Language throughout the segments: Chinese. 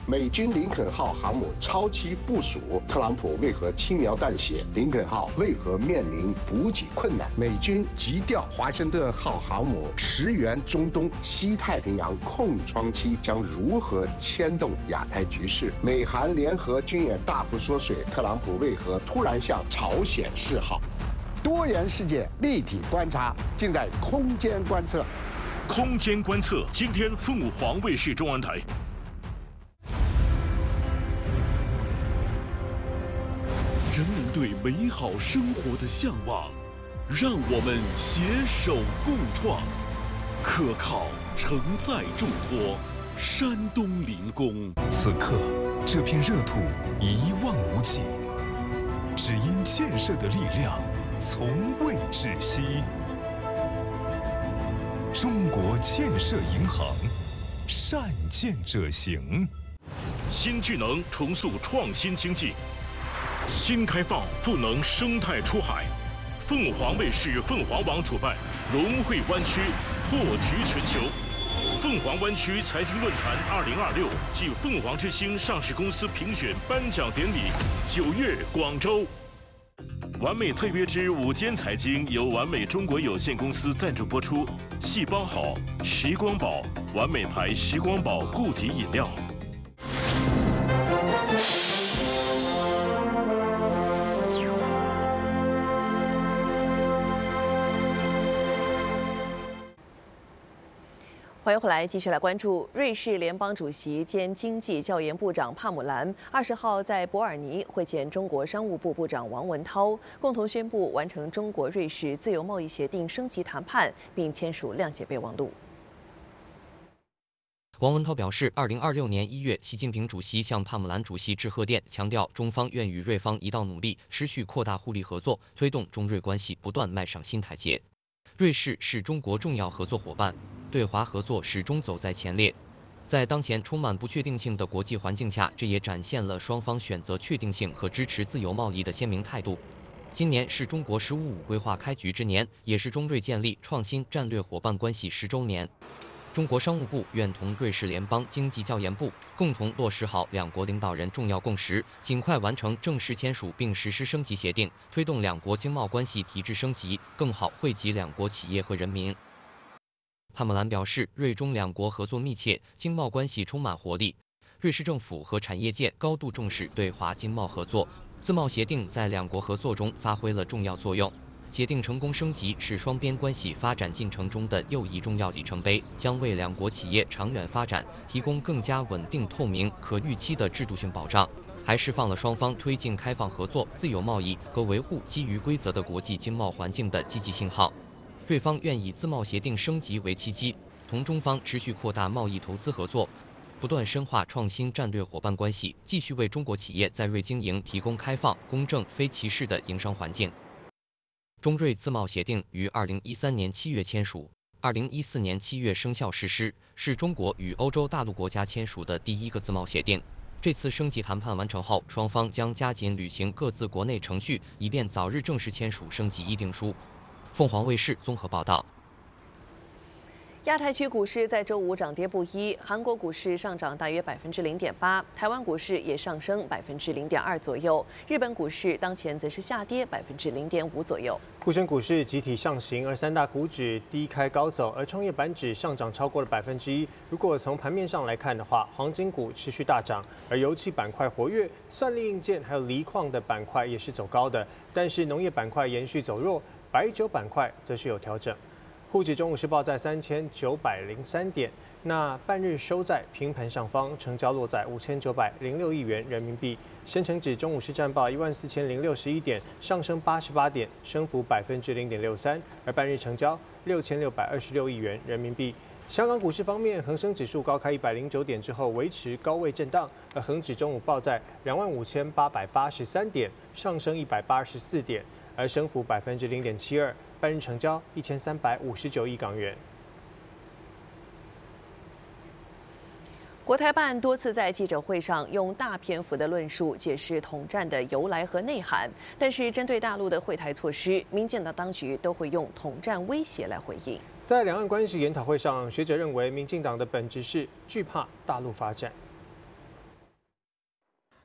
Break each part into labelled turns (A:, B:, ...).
A: 美军林肯号航母超期部署，特朗普为何轻描淡写？林肯号为何面临补给困难？美军急调华盛顿号航母驰援中东，西太平洋空窗期将如何牵动亚太局势？美韩联合军演大幅缩水，特朗普为何突然向朝鲜示好？多元世界立体观察，尽在空间观测。
B: 空间观测，今天凤凰卫视中文台。人民对美好生活的向往，让我们携手共创。可靠承载重托，山东临工。
C: 此刻，这片热土一望无际，只因建设的力量从未止息。中国建设银行，善建者行。
B: 新智能重塑创新经济，新开放赋能生态出海。凤凰卫视凤凰网主办龙汇湾区破局全球凤凰湾区财经论坛2026暨凤凰之星上市公司评选颁奖典礼9月广州。完美特约之午间财经由完美中国有限公司赞助播出，细胞好，时光宝，完美牌时光宝固体饮料。
D: 欢迎回来，继续来关注瑞士联邦主席兼经济教研部长帕姆兰20号在伯尔尼会见中国商务部部长王文涛，共同宣布完成中国瑞士自由贸易协定升级谈判，并签署谅解备忘录。
E: 王文涛表示，2026年1月，习近平主席向帕姆兰主席致贺电，强调中方愿与瑞方一道努力，持续扩大互利合作，推动中瑞关系不断迈上新台阶。瑞士是中国重要合作伙伴，对华合作始终走在前列。在当前充满不确定性的国际环境下，这也展现了双方选择确定性和支持自由贸易的鲜明态度。今年是中国“15+5”规划开局之年，也是中瑞建立创新战略伙伴关系10周年。中国商务部愿同瑞士联邦经济教研部共同落实好两国领导人重要共识，尽快完成正式签署并实施升级协定，推动两国经贸关系体制升级，更好惠及两国企业和人民。帕姆兰表示，瑞中两国合作密切，经贸关系充满活力。瑞士政府和产业界高度重视对华经贸合作，自贸协定在两国合作中发挥了重要作用。协定成功升级是双边关系发展进程中的又一重要里程碑，将为两国企业长远发展提供更加稳定、透明、可预期的制度性保障，还释放了双方推进开放合作、自由贸易和维护基于规则的国际经贸环境的积极信号。瑞方愿以自贸协定升级为契机，同中方持续扩大贸易投资合作，不断深化创新战略伙伴关系，继续为中国企业在瑞经营提供开放、公正、非歧视的营商环境。中瑞自贸协定于2013年7月签署，2014年7月生效实施，是中国与欧洲大陆国家签署的第一个自贸协定。这次升级谈判完成后，双方将加紧履行各自国内程序，以便早日正式签署升级议定书。凤凰卫视综合报道。
D: 亚太区股市在周五涨跌不一，韩国股市上涨大约0.8%，台湾股市也上升0.2%左右，日本股市当前则是下跌0.5%左右。
F: 沪深股市集体上行，而三大股指低开高走，而创业板指上涨超过了1%。如果从盘面上来看的话，黄金股持续大涨，而油气板块活跃，算力硬件还有锂矿的板块也是走高的，但是农业板块延续走弱，白酒板块则是有调整。沪指中午是报在3903点，那半日收在平盘上方，成交落在5906亿元人民币。深成指中午是战报14061点，上升88点，升幅0.63%，而半日成交6626亿元人民币。香港股市方面，恒生指数高开109点之后维持高位震荡，而恒指中午报在25883点，上升184点，而升幅0.72%。半日成交1359亿港元。
D: 国台办多次在记者会上用大篇幅的论述解释统战的由来和内涵，但是针对大陆的惠台措施，民进党当局都会用统战威胁来回应。
F: 在两岸关系研讨会上，学者认为，民进党的本质是惧怕大陆发展。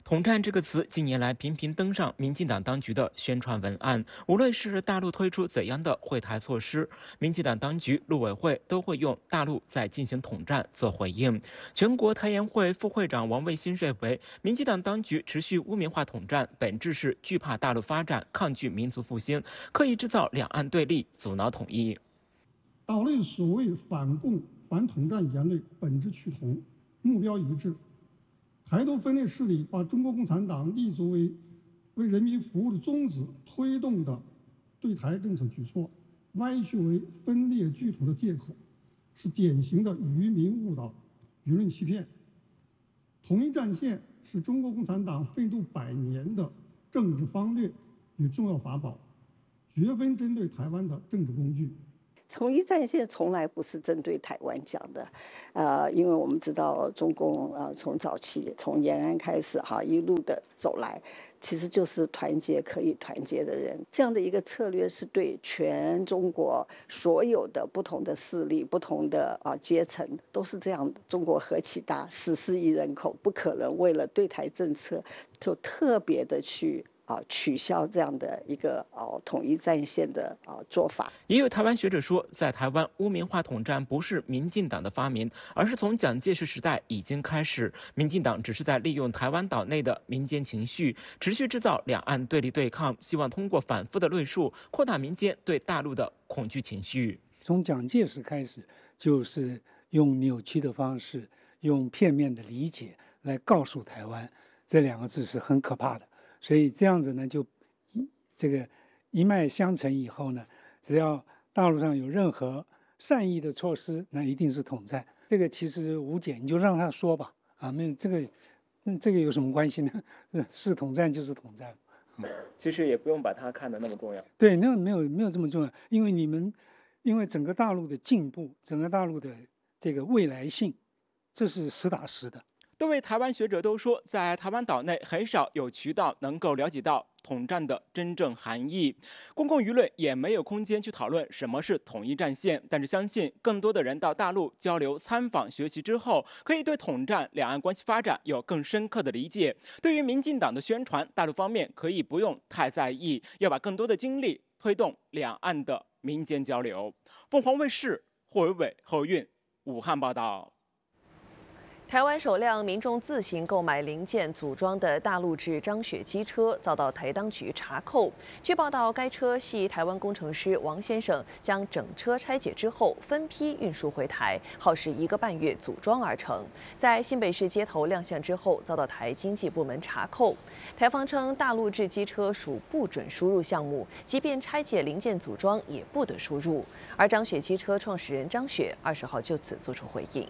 G: 统战这个词近年来频频登上民进党当局的宣传文案，无论是大陆推出怎样的惠台措施，民进党当局、陆委会都会用大陆在进行统战做回应。全国台研会副会长王卫新认为，民进党当局持续污名化统战，本质是惧怕大陆发展，抗拒民族复兴，刻意制造两岸对立，阻挠统一。
H: 岛内所谓反共、反统战言论本质趋同，目标一致。台独分裂势力把中国共产党立足为人民服务的宗旨推动的对台政策举措，歪曲为分裂聚统的借口，是典型的愚民误导、舆论欺骗。统一战线是中国共产党奋斗100年的政治方略与重要法宝，绝非针对台湾的政治工具。
I: 统一战线从来不是针对台湾讲的，因为我们知道中共从早期从延安开始一路的走来，其实就是团结可以团结的人，这样的一个策略是对全中国所有的不同的势力、不同的阶层都是这样的。中国何其大，14亿人口，不可能为了对台政策就特别的去取消这样的一个统一战线的做法。
G: 也有台湾学者说，在台湾污名化统战不是民进党的发明，而是从蒋介石时代已经开始。民进党只是在利用台湾岛内的民间情绪，持续制造两岸对立对抗，希望通过反复的论述，扩大民间对大陆的恐惧情绪。
J: 从蒋介石开始，就是用扭曲的方式，用片面的理解来告诉台湾这2个字是很可怕的。所以这样子呢，就这个一脉相承以后呢，只要大陆上有任何善意的措施，那一定是统战。这个其实无解，你就让他说吧，没有这个有什么关系呢？是统战就是统战。
K: 其实也不用把它看得那么重要。
J: 对，那没有这么重要，因为整个大陆的进步，整个大陆的这个未来性，这是实打实的。
G: 多位台湾学者都说，在台湾岛内很少有渠道能够了解到统战的真正含义，公共舆论也没有空间去讨论什么是统一战线。但是相信更多的人到大陆交流、参访、学习之后，可以对统战、两岸关系发展有更深刻的理解。对于民进党的宣传，大陆方面可以不用太在意，要把更多的精力推动两岸的民间交流。凤凰卫视霍维伟、侯韵武汉报道。
D: 台湾首辆民众自行购买零件组装的大陆制张雪机车遭到台当局查扣。据报道，该车系台湾工程师王先生将整车拆解之后分批运输回台，耗时1个半月组装而成。在新北市街头亮相之后，遭到台经济部门查扣。台方称，大陆制机车属不准输入项目，即便拆解零件组装也不得输入。而张雪机车创始人张雪20号就此作出回应。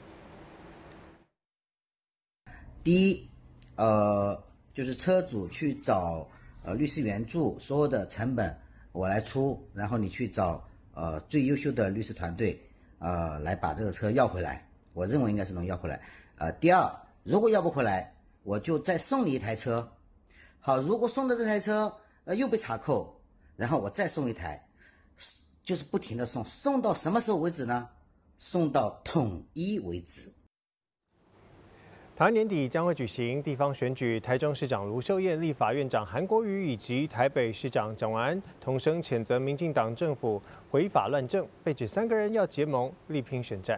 L: 第一，就是车主去找律师援助，所有的成本我来出，然后你去找最优秀的律师团队来把这个车要回来，我认为应该是能要回来。第二，如果要不回来，我就再送你一台车。好，如果送的这台车又被查扣，然后我再送一台，就是不停的送到什么时候为止呢？送到统一为止。
F: 台湾年底将会举行地方选举，台中市长卢秀燕、立法院长韩国瑜以及台北市长蒋万安同声谴责民进党政府违法乱政，被指3个人要结盟力拼选战。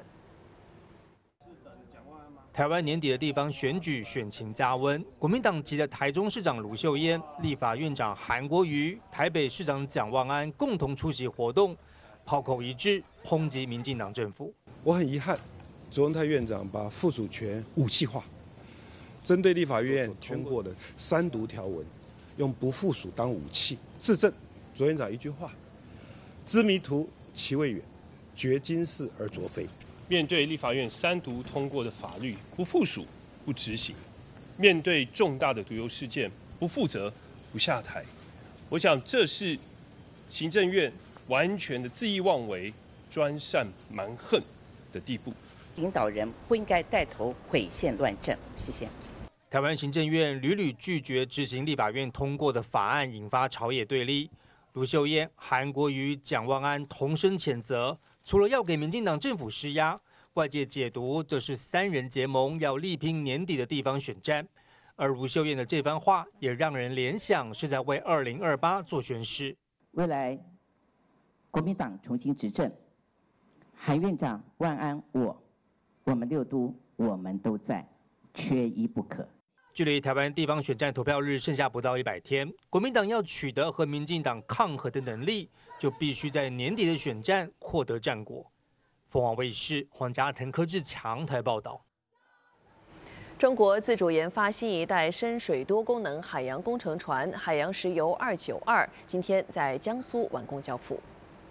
M: 台湾年底的地方选举选情加温，国民党籍的台中市长卢秀燕、立法院长韩国瑜、台北市长蒋万安共同出席活动，炮口一致抨击民进党政府。
N: 我很遗憾，卓荣泰院长把附属权武器化，针对立法院通过的3读条文，用不附属当武器。自证卓院长一句话：知迷途其未远，觉今是而昨非。
O: 面对立法院3读通过的法律不附属、不执行，面对重大的毒油事件不负责、不下台，我想这是行政院完全的恣意妄为、专擅蛮横的地步。
P: 领导人不应该带头毁宪乱政。谢谢。
M: 台湾行政院屡屡拒绝执行立法院通过的法案，引发朝野对立。卢秀燕、韩国瑜、蒋万安同声谴责，除了要给民进党政府施压，外界解读这是3人结盟，要力拼年底的地方选战。 而卢秀燕的这番话也让人联想是在为2028做宣示。
P: 未来国民党重新执政，韩院长、万安，我们六都，我们都在，缺一不可。
M: 距离台湾地方选战投票日剩下不到100天，国民党要取得和民进党抗衡的能力，就必须在年底的选战获得战果。凤凰卫视黄家腾、柯志强台报道。
D: 中国自主研发新一代深水多功能海洋工程船“海洋石油292”今天在江苏完工交付。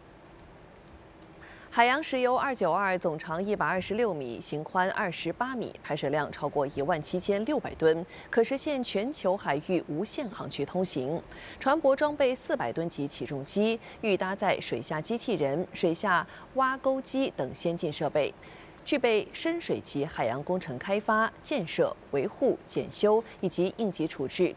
D: 海洋石油292总长126米，型宽28米，排水量超过17600吨，可实现全球海域无限航区通行。船舶装备400吨级起重机，预搭载水下机器人、水下挖沟机等先进设备。具备深水级海洋工程开发、建设、维护、检修以及应急处置